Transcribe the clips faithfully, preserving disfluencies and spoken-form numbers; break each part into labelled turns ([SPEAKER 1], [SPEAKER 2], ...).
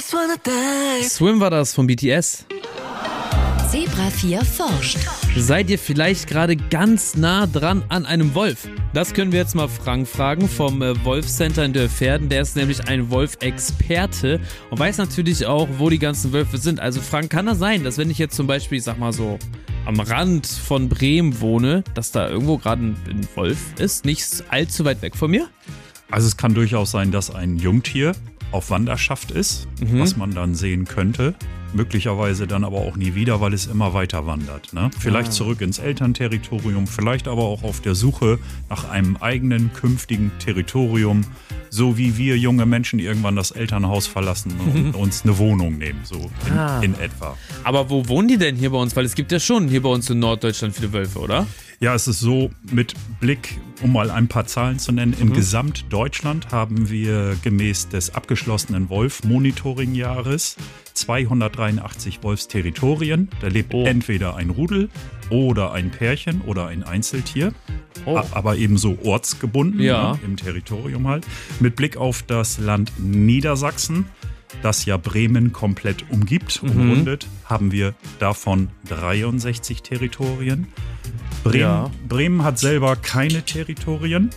[SPEAKER 1] Swim war das von B T S.
[SPEAKER 2] Zebra vier forscht.
[SPEAKER 1] Seid ihr vielleicht gerade ganz nah dran an einem Wolf? Das können wir jetzt mal Frank fragen vom Wolf Center in Dörferden. Der ist nämlich ein Wolf-Experte und weiß natürlich auch, wo die ganzen Wölfe sind. Also Frank, kann das sein, dass wenn ich jetzt zum Beispiel, ich sag mal so, am Rand von Bremen wohne, dass da irgendwo gerade ein Wolf ist, nicht allzu weit weg von mir?
[SPEAKER 3] Also es kann durchaus sein, dass ein Jungtier auf Wanderschaft ist, mhm. was man dann sehen könnte. Möglicherweise dann aber auch nie wieder, weil es immer weiter wandert. Ne? Vielleicht ah. zurück ins Elternterritorium, vielleicht aber auch auf der Suche nach einem eigenen künftigen Territorium, so wie wir junge Menschen irgendwann das Elternhaus verlassen und uns eine Wohnung nehmen, so in, ah. in etwa.
[SPEAKER 1] Aber wo wohnen die denn hier bei uns? Weil es gibt ja schon hier bei uns in Norddeutschland viele Wölfe, oder?
[SPEAKER 3] Ja, es ist so, mit Blick, um mal ein paar Zahlen zu nennen, im
[SPEAKER 1] Mhm.
[SPEAKER 3] Gesamtdeutschland haben wir gemäß des abgeschlossenen Wolf-Monitoring-Jahres zweihundertdreiundachtzig Wolfsterritorien. Da lebt
[SPEAKER 1] Oh.
[SPEAKER 3] entweder ein Rudel oder ein Pärchen oder ein Einzeltier,
[SPEAKER 1] Oh.
[SPEAKER 3] a- aber ebenso ortsgebunden,
[SPEAKER 1] Ja.
[SPEAKER 3] ne, im Territorium halt. Mit Blick auf das Land Niedersachsen, das ja Bremen komplett umgibt,
[SPEAKER 1] Mhm.
[SPEAKER 3] umrundet, haben wir davon dreiundsechzig Territorien. Bremen,
[SPEAKER 1] Ja.
[SPEAKER 3] Bremen hat selber keine Territorien.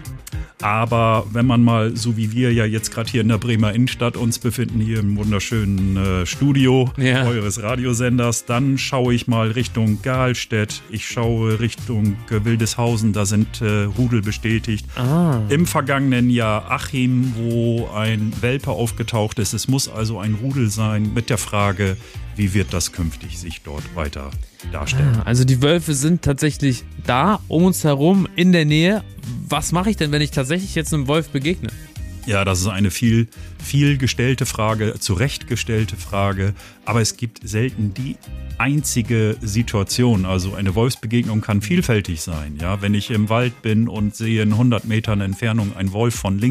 [SPEAKER 3] Aber wenn man mal, so wie wir ja jetzt gerade hier in der Bremer Innenstadt uns befinden, hier im wunderschönen äh, Studio
[SPEAKER 1] Ja.
[SPEAKER 3] eures Radiosenders, dann schaue ich mal Richtung Gahlstedt, ich schaue Richtung äh, Wildeshausen, da sind äh, Rudel bestätigt.
[SPEAKER 1] Ah.
[SPEAKER 3] Im vergangenen Jahr Achim, wo ein Welpe aufgetaucht ist. Es muss also ein Rudel sein mit der Frage, wie wird das künftig sich dort weiter darstellen.
[SPEAKER 1] Also die Wölfe sind tatsächlich da, um uns herum, in der Nähe. Was mache ich denn, wenn ich tatsächlich jetzt einem Wolf begegne?
[SPEAKER 3] Ja, das ist eine viel, viel gestellte Frage, zurechtgestellte Frage. Aber es gibt selten die einzige Situation. Also eine Wolfsbegegnung kann vielfältig sein. Ja, wenn ich im Wald bin und sehe in hundert Metern Entfernung einen Wolf von links